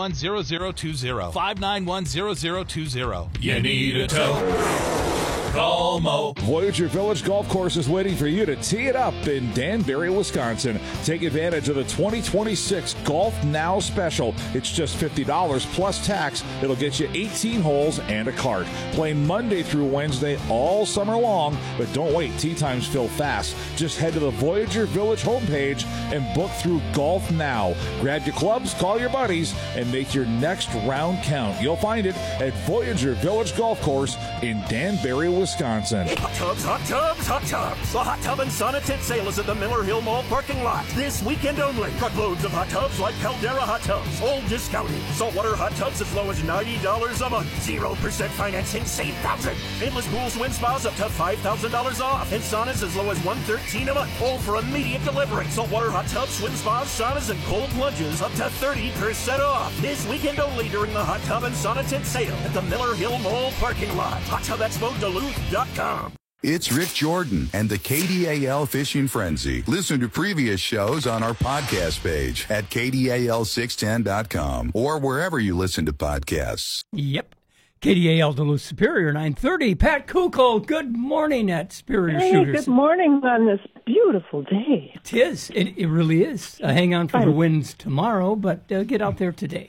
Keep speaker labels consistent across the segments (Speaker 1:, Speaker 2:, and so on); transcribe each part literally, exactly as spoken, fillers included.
Speaker 1: one, zero zero two zero. five nine one, zero zero two zero. You need a tow? Call Mo.
Speaker 2: Voyager Village Golf Course is waiting for you to tee it up in Danbury, Wisconsin. Take advantage of the twenty twenty-six Golf Now special. It's just fifty dollars plus tax. It'll get you eighteen holes and a cart. Play Monday through Wednesday all summer long, but don't wait. Tee times fill fast. Just head to the Voyager Village homepage and book through Golf Now. Grab your clubs, call your buddies, and make your next round count. You'll find it at Voyager Village Golf Course in Danbury, Wisconsin.
Speaker 3: Hot tubs, hot tubs, hot tubs. The Hot Tub and Sauna Tent sale is at the Miller Hill Mall parking lot. This weekend only. Truckloads of hot tubs like Caldera hot tubs. All discounted. Saltwater hot tubs as low as ninety dollars a month. zero percent financing, save thousands. Endless pools, wind spas up to five thousand dollars off. And saunas as low as one hundred thirteen dollars a month. All for immediate delivery. Saltwater hot tubs, swim spas, saunas, and cold plunges up to thirty percent off. This weekend only during the Hot Tub and Sauna Tent sale at the Miller Hill Mall parking lot. Hot Tub Expo Duluth dot com.
Speaker 4: It's Rick Jordan and the K D A L Fishing Frenzy. Listen to previous shows on our podcast page at K D A L six ten dot com or wherever you listen to podcasts.
Speaker 5: Yep. K D A L Duluth Superior, nine thirty. Pat Kuko, good morning at Superior
Speaker 6: hey,
Speaker 5: Shooters.
Speaker 6: Good morning on this beautiful day.
Speaker 5: It is. It, it really is. Uh, hang on for
Speaker 6: Fine.
Speaker 5: the winds tomorrow, but uh, get out there today.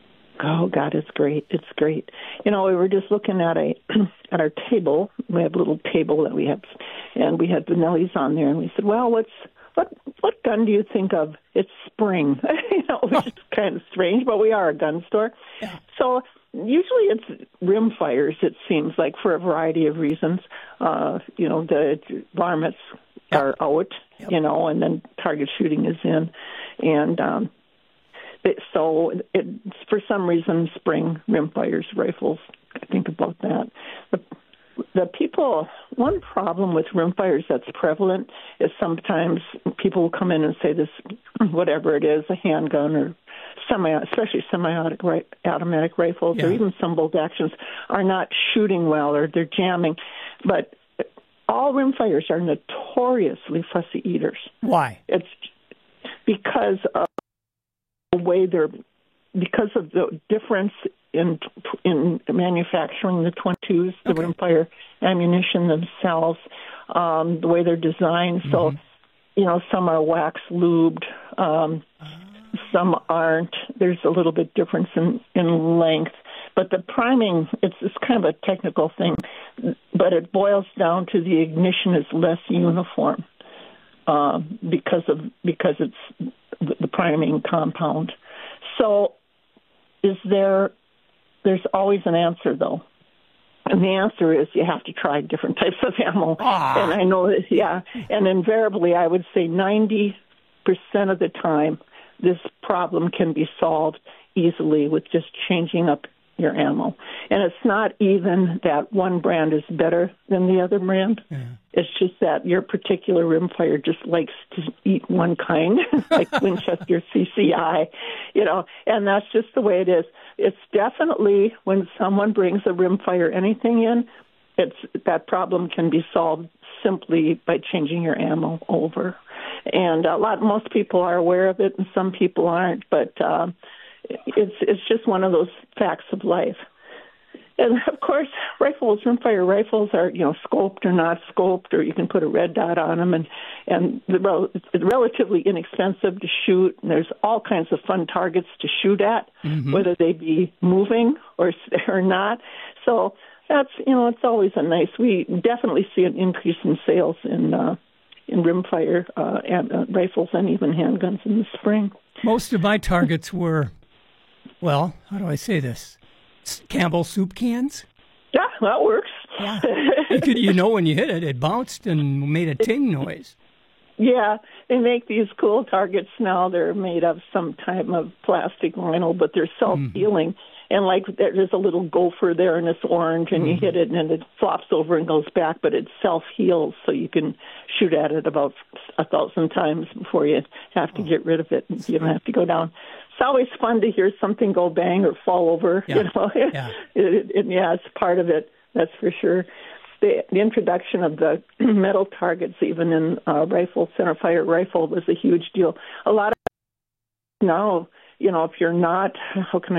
Speaker 6: Oh, God, it's great. It's great. You know, we were just looking at a at our table. We have a little table that we have, and we had Benelli's on there, and we said, well, what's what what gun do you think of? It's spring. You know, which is kind of strange, but we are a gun store.
Speaker 5: Yeah.
Speaker 6: So usually it's rim fires, it seems like, for a variety of reasons. Uh, you know, the varmints
Speaker 5: Yep.
Speaker 6: are out,
Speaker 5: Yep.
Speaker 6: you know, and then target shooting is in. And um It, so it, for some reason, spring rimfires, rifles, think about that. The, the people, one problem with rimfires that's prevalent is sometimes people will come in and say this, whatever it is, a handgun or semi, especially semi-automatic automatic rifles
Speaker 5: Yeah.
Speaker 6: or even some bolt actions are not shooting well or they're jamming. But all rimfires are notoriously fussy eaters.
Speaker 5: Why?
Speaker 6: It's because of the way they're, because of the difference in in manufacturing the twenty-twos, the
Speaker 5: Okay.
Speaker 6: rimfire ammunition themselves, um, the way they're designed. So,
Speaker 5: Mm-hmm.
Speaker 6: you know, some are wax lubed, um, some aren't. There's a little bit difference in, in length. But the priming, it's, it's kind of a technical thing, but it boils down to the ignition is less uniform uh, because of because it's the priming compound. So is there, there's always an answer, though. And the answer is you have to try different types of ammo.
Speaker 5: Ah.
Speaker 6: And I know that, yeah. And invariably, I would say ninety percent of the time, this problem can be solved easily with just changing up your ammo. And it's not even that one brand is better than the other brand.
Speaker 5: Yeah.
Speaker 6: It's just that your particular rimfire just likes to eat one kind, like Winchester C C I, you know, and that's just the way it is. It's definitely when someone brings a rimfire anything in, it's that problem can be solved simply by changing your ammo over. And a lot, most people are aware of it, and some people aren't, but uh, it's it's just one of those facts of life. And of course, rifles, rimfire rifles are, you know, scoped or not scoped, or you can put a red dot on them, and and the rel- it's relatively inexpensive to shoot. And there's all kinds of fun targets to shoot at,
Speaker 5: Mm-hmm.
Speaker 6: whether they be moving or or not. So that's, you know, it's always a nice. We definitely see an increase in sales in uh, in rimfire uh, and, uh, rifles and even handguns in the spring.
Speaker 5: Most of my targets were, well, how do I say this? S- Campbell soup cans.
Speaker 6: Yeah, that works.
Speaker 5: Yeah. You could, you know, when you hit it, it bounced and made a ting noise.
Speaker 6: Yeah, they make these cool targets now. They're made of some type of plastic vinyl, but they're self-healing. Mm-hmm. And like there's a little gopher there and it's orange, and mm-hmm. you hit it and it flops over and goes back, but it self-heals, so you can shoot at it about a thousand times before you have to oh. get rid of it. You don't have to go down. It's always fun to hear something go bang or fall over.
Speaker 5: Yeah.
Speaker 6: You know,
Speaker 5: yeah.
Speaker 6: it, it, yeah, it's part of it. That's for sure. The, the introduction of the metal targets, even in uh, rifle, centerfire rifle, was a huge deal. A lot of now, you know, if you're not, how can I